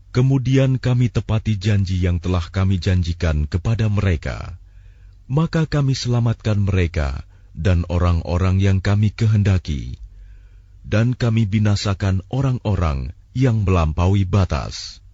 Kemudian kami tepati janji yang telah kami janjikan kepada mereka, maka kami selamatkan mereka dan orang-orang yang kami kehendaki, dan kami binasakan orang-orang yang melampaui batas.